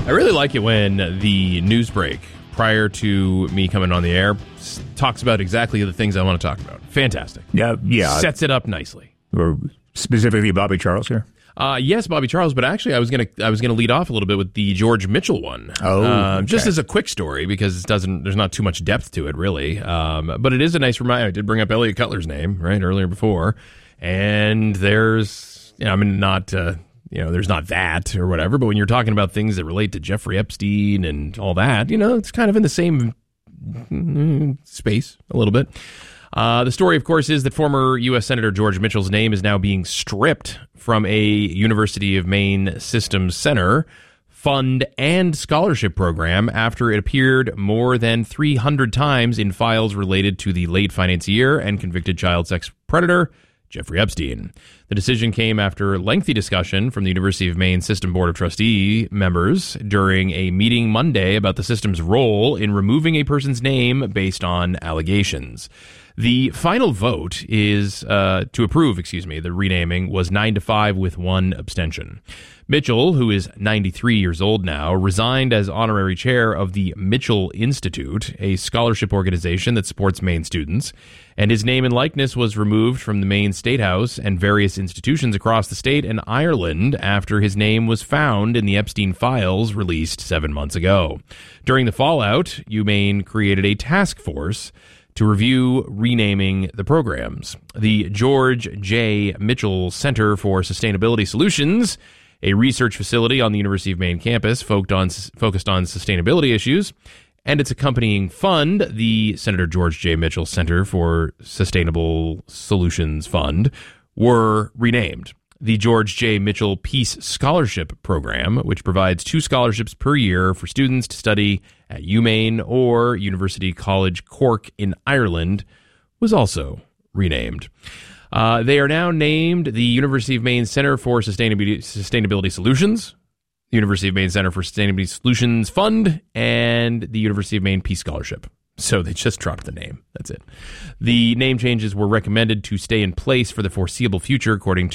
I really like it when the news break, prior to me coming on the air, talks about exactly the things I want to talk about. Fantastic. Yeah. Sets it up nicely. Or specifically Bobby Charles here? Yes, Bobby Charles, but actually I was gonna lead off a little bit with the George Mitchell one. Okay. Just as a quick story, because there's not too much depth to it really. But it is a nice reminder. I did bring up Elliot Cutler's name right earlier before, and there's there's not that or whatever, but when you're talking about things that relate to Jeffrey Epstein and all that, it's kind of in the same space a little bit. The story, of course, is that former U.S. Senator George Mitchell's name is now being stripped from a University of Maine Systems Center fund and scholarship program after it appeared more than 300 times in files related to the late financier and convicted child sex predator Jeffrey Epstein. The decision came after lengthy discussion from the University of Maine System Board of Trustee members during a meeting Monday about the system's role in removing a person's name based on allegations. The final vote is to approve, the renaming was 9-5 with one abstention. Mitchell, who is 93 years old now, resigned as honorary chair of the Mitchell Institute, a scholarship organization that supports Maine students, and his name and likeness was removed from the Maine State House and various institutions across the state and Ireland after his name was found in the Epstein files released 7 months ago. During the fallout, UMaine created a task force to review renaming the programs. The George J. Mitchell Center for Sustainability Solutions, a research facility on the University of Maine campus focused on sustainability issues, and its accompanying fund, the Senator George J. Mitchell Center for Sustainable Solutions Fund, were renamed. The George J. Mitchell Peace Scholarship Program, which provides 2 scholarships per year for students to study at UMaine or University College Cork in Ireland, was also renamed. They are now named the University of Maine Center for Sustainability Solutions, the University of Maine Center for Sustainability Solutions Fund, and the University of Maine Peace Scholarship. So they just dropped the name. That's it. The name changes were recommended to stay in place for the foreseeable future, according